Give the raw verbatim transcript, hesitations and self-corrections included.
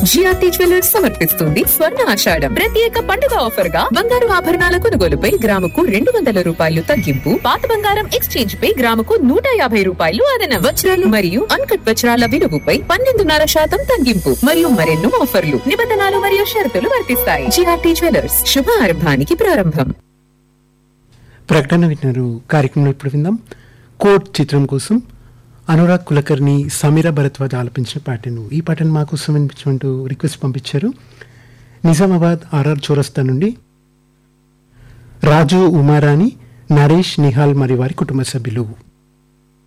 GRT jewellers సమర్పిస్తుంది స్వర్ణ ఆషాఢం ప్రత్యేక పండుగ ఆఫర్ గా బంగారు ఆభరణాల కొనుగోలుపై గ్రాముకు రెండు వందల రూపాయలు తగ్గింపు, పాత బంగారం ఎక్స్చేంజ్ పై గ్రాముకు నూట యాభై రూపాయలు అదన, వజ్రాలు మరియు అన్కట్ వజ్రాల విలువపై పన్నెండున్నర శాతం తగ్గింపు మరియు మరెన్నో ఆఫర్లు, నిబంధనలు మరియు షరతులు వర్తిస్తాయి. జిఆర్టీ జ్యువెలర్స్, శుభారంభానికి ప్రారంభం. ప్రకటన విన్నారు. కార్యక్రమంలో ఇప్పుడు విందాం. కోట్ చిత్రం కోసం అనురాగ్ కులకర్ణి, సమీర భరద్వాజ్ ఆలపించిన పాటను ఈ పాటను మా కోసం వినిపించమంటూ రిక్వెస్ట్ పంపించారు. నిజామాబాద్ ఆర్ఆర్ చౌరస్తా నుండి రాజు, ఉమారాణి, నరేష్, నిహాల్ మరియు వారి కుటుంబ సభ్యులు.